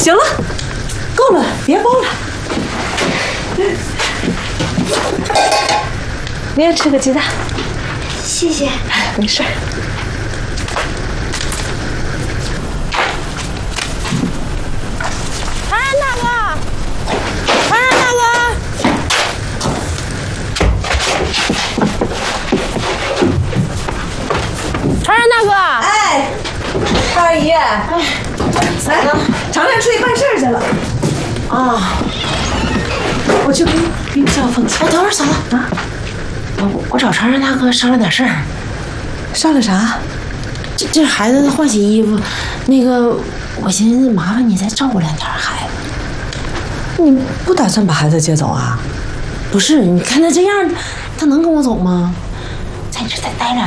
行了，够了，别包了。你也吃个鸡蛋。 谢谢。 没事。 常然大哥，常然大哥，常然大哥， 哎，大阿姨，哎，来，常然出去办事去了。啊，我去给你叫风去。 哎，等会儿嫂子啊，我找常然大哥商量点事儿。 商量啥？ 这孩子换洗衣服，那个我寻思麻烦你再照顾2天孩子。 你不打算把孩子接走啊？ 不是，你看他这样，他能跟我走吗？在这再待2